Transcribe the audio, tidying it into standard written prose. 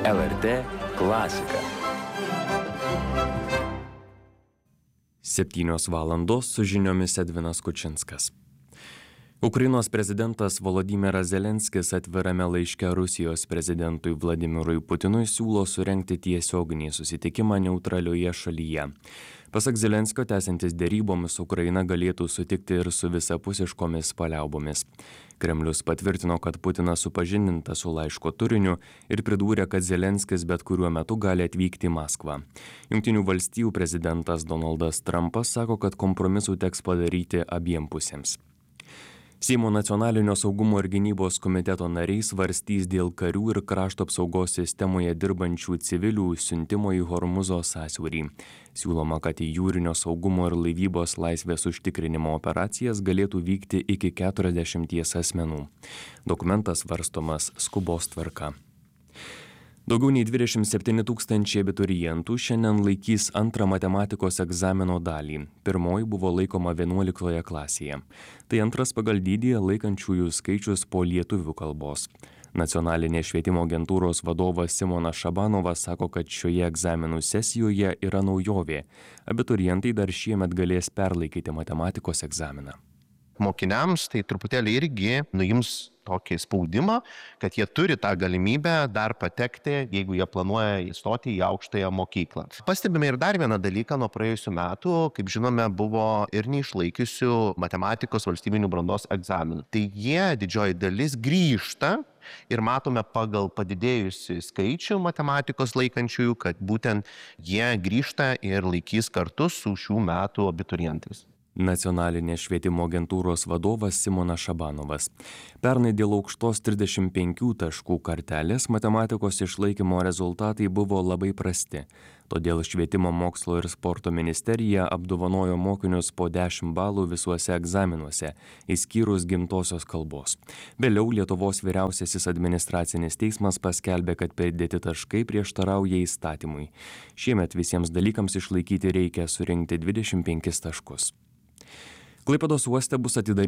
LRT klasika. 7 valandos su žiniomis Edvinas Kučinskas. Ukrainos prezidentas Volodymyras Zelenskis atvirame laiške Rusijos prezidentui Vladimirui Putinui siūlo surengti tiesioginį susitikimą neutralioje šalyje. Pasak Zelenskio, tęsiantis derybomis, Ukraina galėtų sutikti ir su visapusiškomis paliaubomis. Kremlius patvirtino, kad Putinas supažindintas su laiško turiniu ir pridūrė, kad Zelenskis bet kuriuo metu gali atvykti į Maskvą. Jungtinių valstijų prezidentas Donaldas Trumpas sako, kad kompromisų teks padaryti abiem pusėms. Seimo nacionalinio saugumo ir gynybos komiteto nariai svarstys dėl karių ir krašto apsaugos sistemoje dirbančių civilių siuntimo į Hormuzo sąsiaurį. Siūloma, kad į jūrinio saugumo ir laivybos laisvės užtikrinimo operacijas galėtų vykti iki 40 asmenų. Dokumentas svarstomas skubos tvarka. Daugiau nei 27 000 abiturientų šiandien laikys antrą matematikos egzamino dalį. Pirmoji buvo laikoma 11 klasėje. Tai antras pagal dydį laikančiųjų skaičius po lietuvių kalbos. Nacionalinės švietimo agentūros vadovas Simonas Šabanovas sako, kad šioje egzaminų sesijoje yra naujovė. Abiturientai dar šiemet galės perlaikyti matematikos egzaminą. Mokiniams tai truputėlį irgi nuims tokį spaudimą, kad jie turi tą galimybę dar patekti, jeigu jie planuoja įstoti į aukštąją mokyklą. Pastebime ir dar vieną dalyką nuo praėjusių metų, kaip žinome, buvo ir neišlaikiusių matematikos valstybinių brandos egzaminų. Tai jie didžioji dalis grįžta ir matome pagal padidėjusi skaičių matematikos laikančiųjų, kad būtent jie grįžta ir laikys kartu su šių metų abiturientais. Nacionalinės švietimo agentūros vadovas Simonas Šabanovas. Pernai dėl aukštos 35 taškų kartelės matematikos išlaikymo rezultatai buvo labai prasti. Todėl Švietimo mokslo ir sporto ministerija apdovanojo mokinius po 10 balų visuose egzaminuose, išskyrus gimtosios kalbos. Vėliau Lietuvos vyriausiasis administracinis teismas paskelbė, kad pridėti taškai prieštarauja įstatymui. Šiemet visiems dalykams išlaikyti reikia surinkti 25 taškus. Klaipėdos uoste bus atidarytas